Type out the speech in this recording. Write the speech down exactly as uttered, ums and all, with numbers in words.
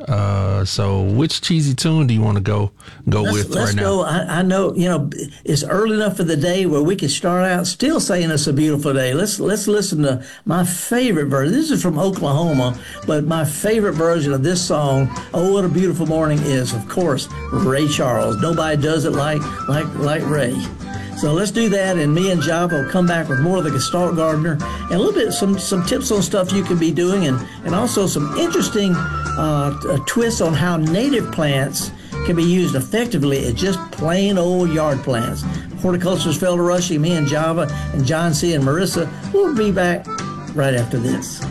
Uh, so which cheesy tune do you want to go go let's, with let's right go. now? I, I know, you know, it's early enough for the day where we can start out still saying it's a beautiful day. Let's let's listen to my favorite version. This is from Oklahoma, but my favorite version of this song, "Oh What a Beautiful Morning," is, of course, Ray Charles. Nobody does it like like like Ray. So let's do that, and me and Java will come back with more of the Gestalt Gardener and a little bit some some tips on stuff you can be doing, and and also some interesting uh, t- twists on how native plants can be used effectively as just plain old yard plants. Horticulturist Felder Rushing, me and Java, and John C. and Marissa will be back right after this.